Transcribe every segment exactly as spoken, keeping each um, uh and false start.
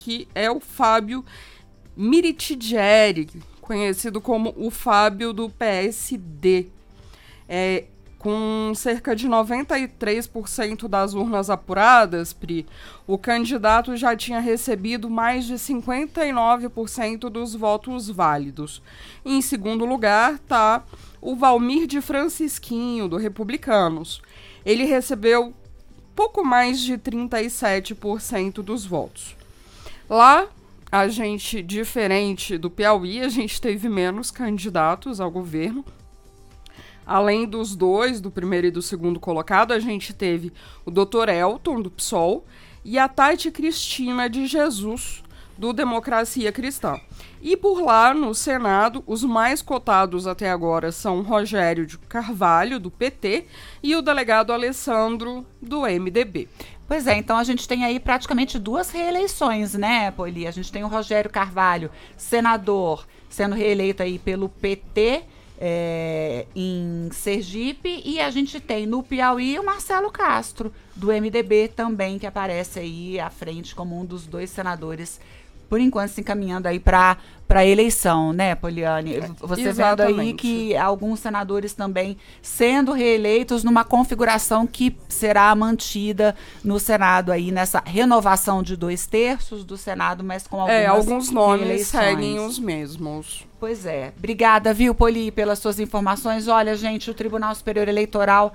que é o Fábio Miritigieri, conhecido como o Fábio do P S D. É, com cerca de noventa e três por cento das urnas apuradas, Pri, o candidato já tinha recebido mais de cinquenta e nove por cento dos votos válidos. Em segundo lugar está o Valmir de Francisquinho, do Republicanos. Ele recebeu pouco mais de trinta e sete por cento dos votos. Lá, a gente, diferente do Piauí, a gente teve menos candidatos ao governo. Além dos dois, do primeiro e do segundo colocado, a gente teve o doutor Elton, do P SOL, e a Tati Cristina de Jesus, do Democracia Cristã. E por lá, no Senado, os mais cotados até agora são Rogério de Carvalho, do P T, e o delegado Alessandro, do M D B. Pois é, então a gente tem aí praticamente duas reeleições, né, Poli? A gente tem o Rogério Carvalho, senador, sendo reeleito aí pelo P T, É, em Sergipe, e a gente tem no Piauí o Marcelo Castro, do M D B também, que aparece aí à frente como um dos dois senadores, por enquanto se encaminhando aí para a eleição, né, Poliane? Você Exatamente. Vendo aí que alguns senadores também sendo reeleitos numa configuração que será mantida no Senado aí, nessa renovação de dois terços do Senado, mas com algumas É, alguns nomes reeleições. seguem os mesmos. Pois é. Obrigada, viu, Poli, pelas suas informações. Olha, gente, o Tribunal Superior Eleitoral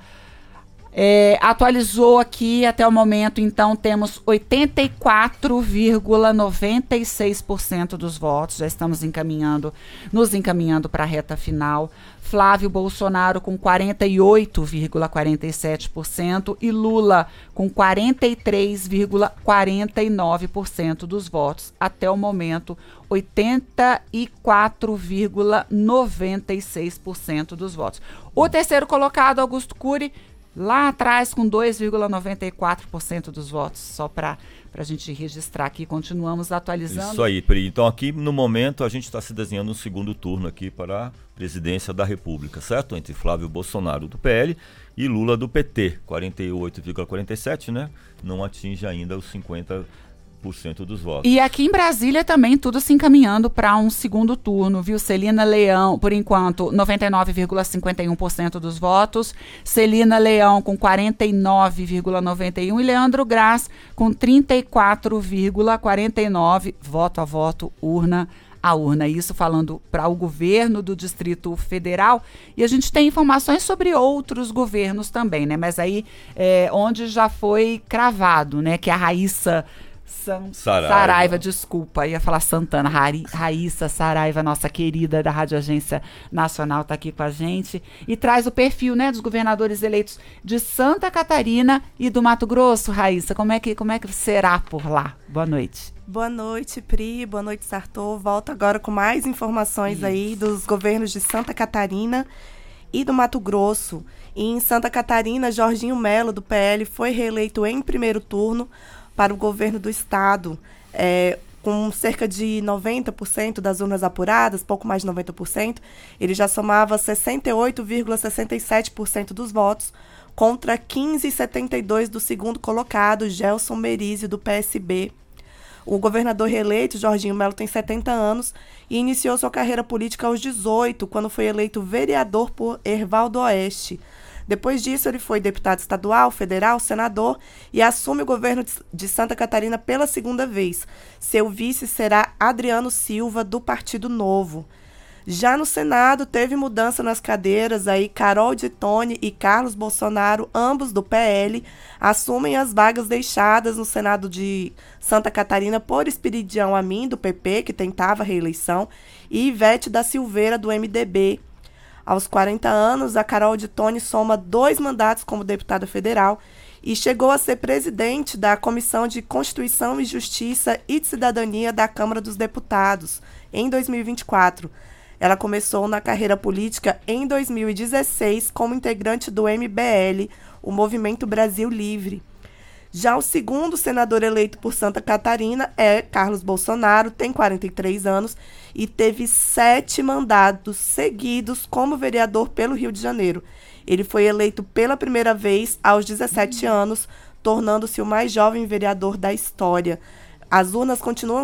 é, atualizou aqui até o momento, então, temos oitenta e quatro vírgula noventa e seis por cento dos votos. Já estamos encaminhando, nos encaminhando para a reta final. Flávio Bolsonaro com quarenta e oito vírgula quarenta e sete por cento e Lula com quarenta e três vírgula quarenta e nove por cento dos votos. Até o momento, oitenta e quatro vírgula noventa e seis por cento dos votos. O terceiro colocado, Augusto Cury, lá atrás com dois vírgula noventa e quatro por cento dos votos, só para a gente registrar aqui, continuamos atualizando. Isso aí, Pri. Então aqui no momento a gente está se desenhando um segundo turno aqui para a presidência da República, certo? Entre Flávio Bolsonaro do P L e Lula do P T, quarenta e oito vírgula quarenta e sete, né? Não atinge ainda os cinquenta por cento dos votos. E aqui em Brasília também tudo se encaminhando para um segundo turno, viu? Celina Leão, por enquanto, noventa e nove vírgula cinquenta e um por cento dos votos, Celina Leão com quarenta e nove vírgula noventa e um por cento e Leandro Graz com trinta e quatro vírgula quarenta e nove por cento, voto a voto, urna a urna. Isso falando para o governo do Distrito Federal. E a gente tem informações sobre outros governos também, né? Mas aí, é, onde já foi cravado, né? Que a Raíssa San... Saraiva. Saraiva, desculpa, ia falar Santana, Ra... Raíssa Saraiva, nossa querida da Rádio Agência Nacional, está aqui com a gente e traz o perfil, né, dos governadores eleitos de Santa Catarina e do Mato Grosso. Raíssa, como é que, como é que será por lá? Boa noite. Boa noite, Pri, boa noite, Sartor. Volto agora com mais informações Isso. aí dos governos de Santa Catarina e do Mato Grosso. E em Santa Catarina, Jorginho Melo, do P L, foi reeleito em primeiro turno para o governo do estado, é, com cerca de noventa por cento das urnas apuradas, pouco mais de noventa por cento, ele já somava sessenta e oito vírgula sessenta e sete por cento dos votos, contra quinze vírgula setenta e dois por cento do segundo colocado, Gelson Merizio, do P S B. O governador reeleito, Jorginho Melo, tem setenta anos e iniciou sua carreira política aos dezoito, quando foi eleito vereador por Ervaldo Oeste. Depois disso, ele foi deputado estadual, federal, senador e assume o governo de Santa Catarina pela segunda vez. Seu vice será Adriano Silva, do Partido Novo. Já no Senado, teve mudança nas cadeiras, aí Carol de Tone e Carlos Bolsonaro, ambos do P L, assumem as vagas deixadas no Senado de Santa Catarina por Espiridião Amin, do P P, que tentava a reeleição, e Ivete da Silveira, do M D B. Aos quarenta anos, a Carol de Tone soma dois mandatos como deputada federal e chegou a ser presidente da Comissão de Constituição e Justiça e de Cidadania da Câmara dos Deputados, em dois mil e vinte e quatro. Ela começou na carreira política em dois mil e dezesseis como integrante do M B L, o Movimento Brasil Livre. Já o segundo senador eleito por Santa Catarina é Carlos Bolsonaro, tem quarenta e três anos e teve sete mandatos seguidos como vereador pelo Rio de Janeiro. Ele foi eleito pela primeira vez aos dezessete anos, tornando-se o mais jovem vereador da história. As urnas continuam